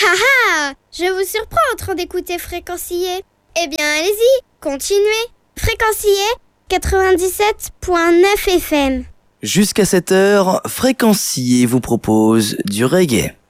Ah ah! Je vous surprends en train d'écouter Fréquencier. Eh bien, allez-y, continuez. Fréquencier 97.9 FM. Jusqu'à 7h, Fréquencier vous propose du reggae.